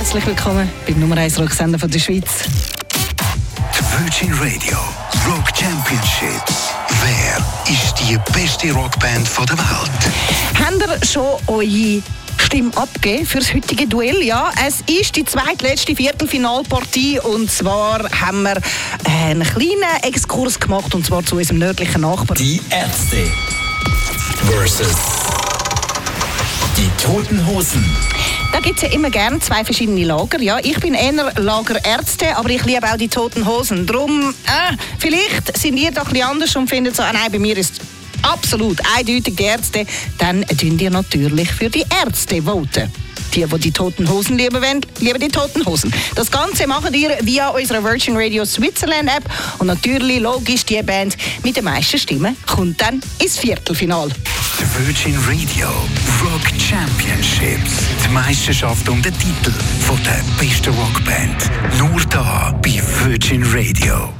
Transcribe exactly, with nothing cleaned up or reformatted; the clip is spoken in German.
herzlich willkommen beim Nummer eins Rocksender von der Schweiz. Die Virgin Radio Rock Championship. Wer ist die beste Rockband der Welt? Habt ihr schon eure Stimme abgegeben für das heutige Duell? Ja, es ist die zweitletzte Viertelfinalpartie und zwar haben wir einen kleinen Exkurs gemacht und zwar zu unserem nördlichen Nachbarn. Die Ärzte versus die Toten Hosen. Da gibt es ja immer gerne zwei verschiedene Lager. Ja, ich bin eher Lager Ärzte, aber ich liebe auch die Toten Hosen. Darum, äh, vielleicht sind ihr doch ein bisschen anders und findet so, ah, nein, bei mir ist absolut eindeutig die Ärzte. Dann tun ihr natürlich für die Ärzte voten. Die, die die Toten Hosen lieben wollen, lieben die Toten Hosen. Das Ganze macht ihr via unserer Virgin Radio Switzerland App. Und natürlich, logisch, die Band mit den meisten Stimmen kommt dann ins Viertelfinale. Die Virgin Radio Rock Championships. Die Meisterschaft um den Titel von der besten Rockband. Nur da bei Virgin Radio.